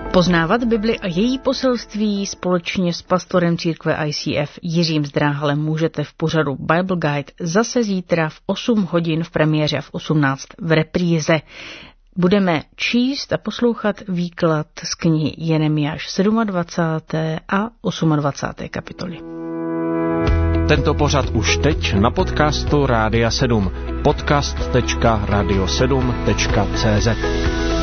Poznávat Bibli a její poselství společně s pastorem církve ICF Jiřím Zdráhalem můžete v pořadu Bible Guide zase zítra v 8 hodin v premiéře a v 18 v repríze. Budeme číst a poslouchat výklad z knihy Jeremiáš 27. a 28. kapitoly. Tento pořad už teď na podcastu Rádia 7. podcast.radio7.cz